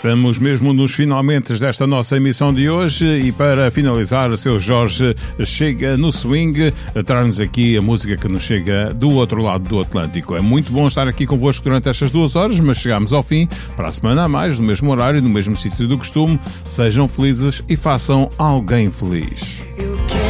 Estamos mesmo nos finalmente desta nossa emissão de hoje e para finalizar, o seu Jorge chega no swing a traz-nos aqui a música que nos chega do outro lado do Atlântico. É muito bom estar aqui convosco durante estas 2 horas, mas chegamos ao fim. Para a semana a mais, no mesmo horário, no mesmo sítio do costume. Sejam felizes e façam alguém feliz.